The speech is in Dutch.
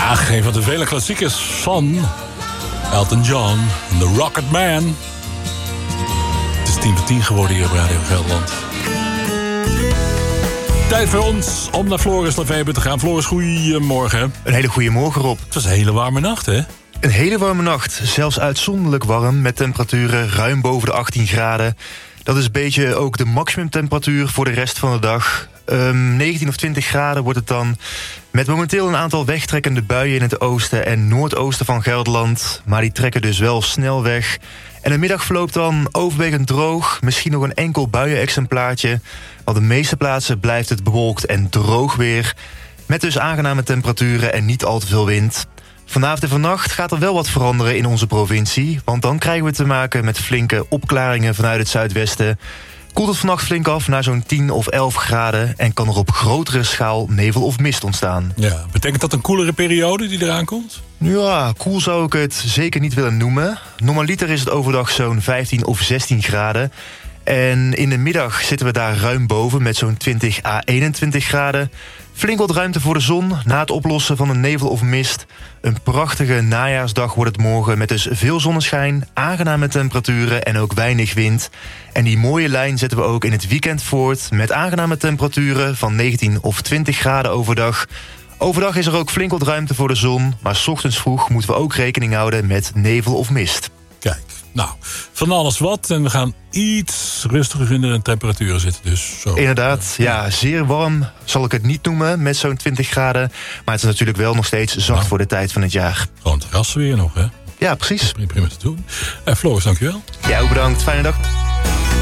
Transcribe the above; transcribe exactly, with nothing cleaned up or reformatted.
Ja, een van de vele klassiekers van Elton John, The Rocket Man. Het is tien voor tien geworden hier op Radio Gelderland. Tijd voor ons om naar Floris Lefeber te gaan. Floris, goeiemorgen. Een hele goede morgen, Rob. Het was een hele warme nacht, hè? Een hele warme nacht, zelfs uitzonderlijk warm, met temperaturen ruim boven de achttien graden. Dat is een beetje ook de maximumtemperatuur voor de rest van de dag. Um, negentien of twintig graden wordt het dan. Met momenteel een aantal wegtrekkende buien in het oosten en noordoosten van Gelderland. Maar die trekken dus wel snel weg. En de middag verloopt dan overwegend droog. Misschien nog een enkel buienexemplaartje. Op de meeste plaatsen blijft het bewolkt en droog weer. Met dus aangename temperaturen en niet al te veel wind. Vanavond en vannacht gaat er wel wat veranderen in onze provincie. Want dan krijgen we te maken met flinke opklaringen vanuit het zuidwesten. Koelt het vannacht flink af naar zo'n tien of elf graden... en kan er op grotere schaal nevel of mist ontstaan. Ja, betekent dat een koelere periode die eraan komt? Ja, koel zou ik het zeker niet willen noemen. Normaliter is het overdag zo'n vijftien of zestien graden. En in de middag zitten we daar ruim boven met zo'n twintig à eenentwintig graden. Flink wat ruimte voor de zon na het oplossen van een nevel of mist. Een prachtige najaarsdag wordt het morgen met dus veel zonneschijn, aangename temperaturen en ook weinig wind. En die mooie lijn zetten we ook in het weekend voort met aangename temperaturen van negentien of twintig graden overdag. Overdag is er ook flink wat ruimte voor de zon, maar 's ochtends vroeg moeten we ook rekening houden met nevel of mist. Kijk, nou, van alles wat. En we gaan iets rustiger in de temperaturen zitten. Dus zo. Inderdaad, ja, zeer warm zal ik het niet noemen met zo'n twintig graden. Maar het is natuurlijk wel nog steeds zacht nou, voor de tijd van het jaar. Gewoon terrassen weer nog, hè? Ja, precies. Prima te doen. En Floris, dankjewel. Ja, ook bedankt. Fijne dag.